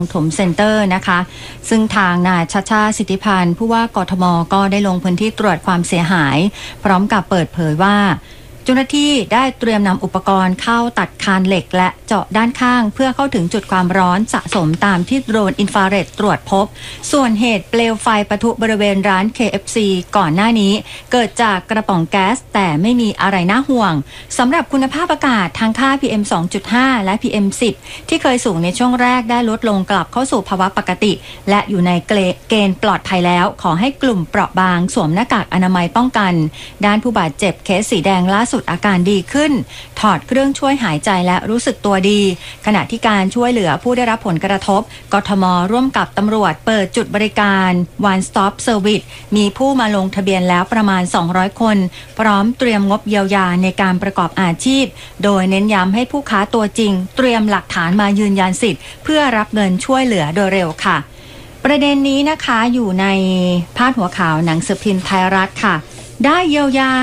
ถมเซ็นเตอร์นะคะซึ่งทางนายชัชชาติสิทธิพันธ์ผู้ว่ากทมก็ได้ลงพื้นที่ตรวจความเสียหายพร้อมกับเปิดเผยว่าเจ้าหน้าที่ได้เตรียมนำอุปกรณ์เข้าตัดคานเหล็กและเจาะด้านข้างเพื่อเข้าถึงจุดความร้อนสะสมตามที่โดรนอินฟราเรดตรวจพบส่วนเหตุเปลวไฟปะทุบริเวณร้าน KFC ก่อนหน้านี้เกิดจากกระป๋องแก๊สแต่ไม่มีอะไรน่าห่วงสำหรับคุณภาพอากาศทางค่า PM 2.5 และ PM 10 ที่เคยสูงในช่วงแรกได้ลดลงกลับเข้าสู่ภาวะปกติและอยู่ในเกณฑ์ปลอดภัยแล้วขอให้กลุ่มเปราะบางสวมหน้ากากอนามัยป้องกันด้านผู้บาดเจ็บเคสสีแดงล่าสุดอาการดีขึ้นถอดเครื่องช่วยหายใจและรู้สึกตัวดีขณะที่การช่วยเหลือผู้ได้รับผลกระทบกทมร่วมกับตำรวจเปิดจุดบริการ One Stop Service มีผู้มาลงทะเบียนแล้วประมาณ200คนพร้อมเตรียมงบเยียวยาในการประกอบอาชีพโดยเน้นย้ำให้ผู้ค้าตัวจริงเตรียมหลักฐานมายืนยันสิทธิ์เพื่อรับเงินช่วยเหลือโดยเร็วค่ะประเด็นนี้นะคะอยู่ในพาดหัวข่าวหนังสือพิมพ์ไทยรัฐค่ะได้เยียวยา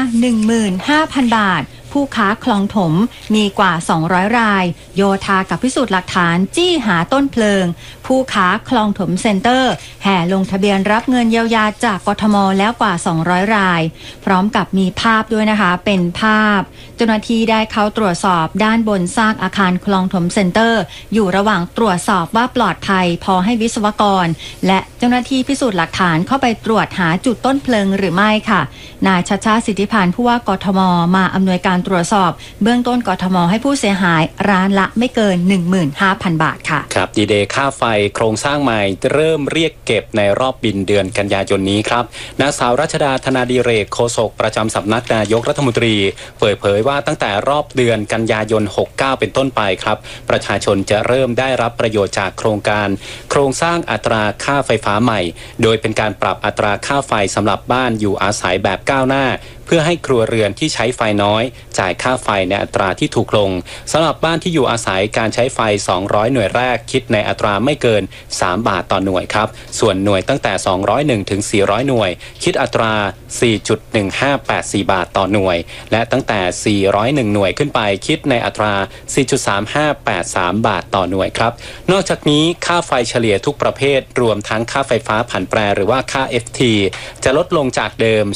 15,000 บาทผู้ค้าคลองถมมีกว่า200รายโยธากับพิสูจน์หลักฐานจี้หาต้นเพลิงผู้ค้าคลองถมเซ็นเตอร์แห่ลงทะเบียนรับเงินเยียวยาจากกทมแล้วกว่า200รายพร้อมกับมีภาพด้วยนะคะเป็นภาพเจ้าหน้าที่ได้เข้าตรวจสอบด้านบนซากอาคารคลองถมเซ็นเตอร์อยู่ระหว่างตรวจสอบว่าปลอดภัยพอให้วิศวกรและเจ้าหน้าที่พิสูจน์หลักฐานเข้าไปตรวจหาจุดต้นเพลิงหรือไม่ค่ะนายชัชชาติสิทธิพันธ์ผู้ว่ากทมมาอำนวยการตรวจสอบเบื้องต้นกทมให้ผู้เสียหายร้านละไม่เกิน 15,000 บาทค่ะครับดีเดย์ค่าไฟโครงสร้างใหม่เริ่มเรียกเก็บในรอบบินเดือนกันยายนนี้ครับนางสาวรัชดาธนาดิเรกโฆษกประจำสำนักนายกรัฐมนตรีเปิดเผยว่าตั้งแต่รอบเดือนกันยายน69เป็นต้นไปครับประชาชนจะเริ่มได้รับประโยชน์จากโครงการโครงสร้างอัตราค่าไฟฟ้าใหม่โดยเป็นการปรับอัตราค่าไฟสำหรับบ้านอยู่อาศัยแบบก้าวหน้าเพื่อให้ครัวเรือนที่ใช้ไฟน้อยจ่ายค่าไฟในอัตราที่ถูกลงสำหรับบ้านที่อยู่อาศัยการใช้ไฟ200หน่วยแรกคิดในอัตราไม่เกิน3บาทต่อหน่วยครับส่วนหน่วยตั้งแต่201ถึง400หน่วยคิดอัตรา 4.1584 บาทต่อหน่วยและตั้งแต่401หน่วยขึ้นไปคิดในอัตรา 4.3583 บาทต่อหน่วยครับนอกจากนี้ค่าไฟเฉลี่ยทุกประเภทรวมทั้งค่าไฟฟ้าผันแปรหรือว่าค่า FT จะลดลงจากเดิม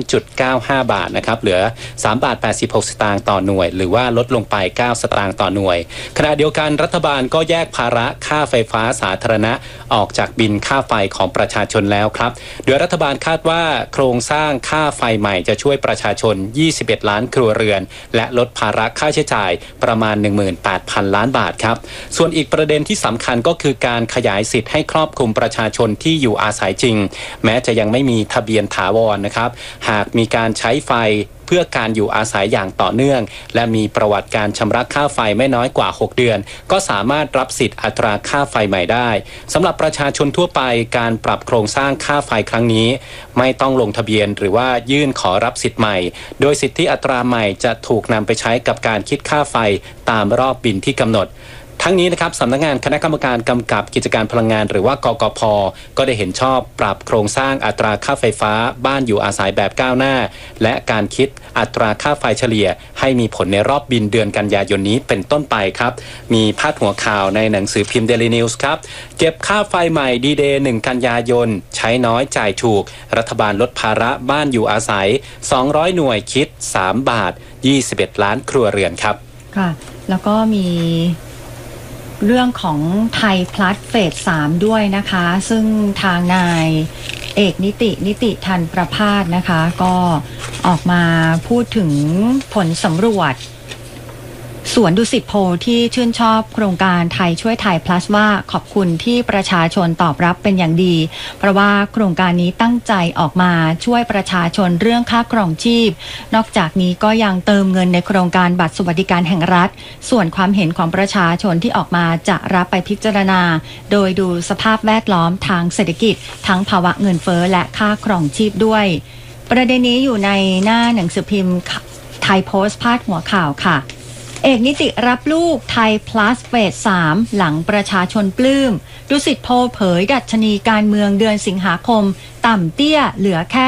3.95 บาทนะครับเหลือ3บาท86สตางค์ต่อหน่วยหรือว่าลดลงไป9สตางค์ต่อหน่วยขณะเดียวกันรัฐบาลก็แยกภาระค่าไฟฟ้าสาธารณะออกจากบินค่าไฟของประชาชนแล้วครับโดยรัฐบาลคาดว่าโครงสร้างค่าไฟใหม่จะช่วยประชาชน21ล้านครัวเรือนและลดภาระค่าใช้จ่ายประมาณ 18,000 ล้านบาทครับส่วนอีกประเด็นที่สำคัญก็คือการขยายสิทธิ์ให้ครอบคลุมประชาชนที่อยู่อาศัยจริงแม้จะยังไม่มีทะเบียนถาวรนะครับหากมีการใช้ไฟเพื่อการอยู่อาศัยอย่างต่อเนื่องและมีประวัติการชำระค่าไฟไม่น้อยกว่า6เดือนก็สามารถรับสิทธิ์อัตราค่าไฟใหม่ได้สำหรับประชาชนทั่วไปการปรับโครงสร้างค่าไฟครั้งนี้ไม่ต้องลงทะเบียนหรือว่ายื่นขอรับสิทธิ์ใหม่โดยสิทธิอัตราใหม่จะถูกนำไปใช้กับการคิดค่าไฟตามรอบบินที่กำหนดทั้งนี้นะครับสำนักงานคณะกรรมการกำกับกิจการพลังงานหรือว่ากกพ.ก็ได้เห็นชอบปรับโครงสร้างอัตราค่าไฟฟ้าบ้านอยู่อาศัยแบบก้าวหน้าและการคิดอัตราค่าไฟเฉลี่ยให้มีผลในรอบบินเดือนกันยายนนี้เป็นต้นไปครับมีพาดหัวข่าวในหนังสือพิมพ์ Daily News ครับเก็บค่าไฟใหม่ดีเดย์1กันยายนใช้น้อยจ่ายถูกรัฐบาลลดภาระบ้านอยู่อาศัย200หน่วยคิด3บาท21ล้านครัวเรือนครับค่ะแล้วก็มีเรื่องของไทยพลัสเฟส3ด้วยนะคะซึ่งทางนายเอกนิติทันประภาสนะคะก็ออกมาพูดถึงผลสำรวจสวนดุสิตโพลที่ชื่นชอบโครงการไทยช่วยไทย plus ว่าขอบคุณที่ประชาชนตอบรับเป็นอย่างดีเพราะว่าโครงการนี้ตั้งใจออกมาช่วยประชาชนเรื่องค่าครองชีพนอกจากนี้ก็ยังเติมเงินในโครงการบัตรสวัสดิการแห่งรัฐส่วนความเห็นของประชาชนที่ออกมาจะรับไปพิจารณาโดยดูสภาพแวดล้อมทางเศรษฐกิจทั้งภาวะเงินเฟ้อและค่าครองชีพด้วยประเด็นนี้อยู่ในหน้าหนังสือพิมพ์ไทยโพสต์พาดหัวข่าวค่ะเอกนิติรับลูกไทย plus เฟส3หลังประชาชนปลื้มดุสิตโพลเผยดัชนีการเมืองเดือนสิงหาคมต่ำเตี้ยเหลือแค่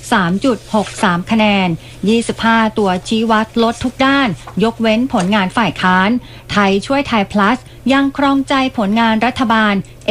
3.63 คะแนน25ตัวชี้วัดลดทุกด้านยกเว้นผลงานฝ่ายค้านไทยช่วยไทย plus ยังครองใจผลงานรัฐบาล